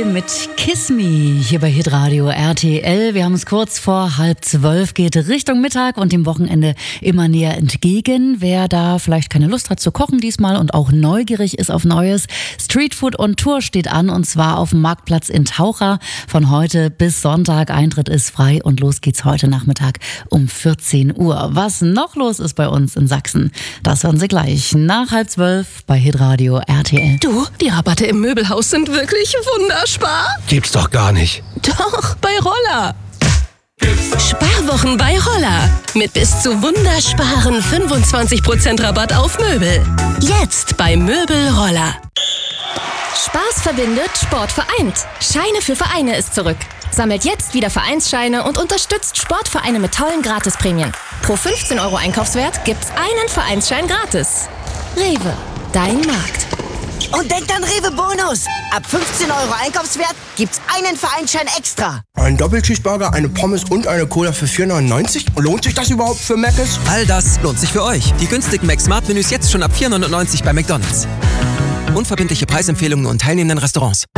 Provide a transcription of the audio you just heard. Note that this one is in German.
mit Kiss Me hier bei Hitradio RTL. Wir haben es kurz vor 11:30, geht Richtung Mittag und dem Wochenende immer näher entgegen. Wer da vielleicht keine Lust hat zu kochen diesmal und auch neugierig ist auf Neues, Streetfood on Tour steht an und zwar auf dem Marktplatz in Taucha von heute bis Sonntag. Eintritt ist frei und los geht's heute Nachmittag um 14 Uhr. Was noch los ist bei uns in Sachsen, das hören Sie gleich nach 11:30 bei Hitradio RTL. Du, die Rabatte im Möbelhaus sind wirklich wunderspar. Gibt's doch gar nicht. Doch, bei Roller. Sparwochen bei Roller. Mit bis zu wundersparen 25% Rabatt auf Möbel. Jetzt bei Möbel Roller. Spaß verbindet, Sport vereint. Scheine für Vereine ist zurück. Sammelt jetzt wieder Vereinsscheine und unterstützt Sportvereine mit tollen Gratisprämien. Pro 15 € Einkaufswert gibt's einen Vereinsschein gratis. Rewe, dein Markt. Und denkt an Rewe Bonus. Ab 15 € Einkaufswert gibt's einen Vereinsschein extra. Ein Doppelcheeseburger, eine Pommes und eine Cola für 4,99? Lohnt sich das überhaupt für Mc's? All das lohnt sich für euch. Die günstigen Mac-Smart-Menüs jetzt schon ab 4,99 bei McDonald's. Unverbindliche Preisempfehlungen und teilnehmenden Restaurants.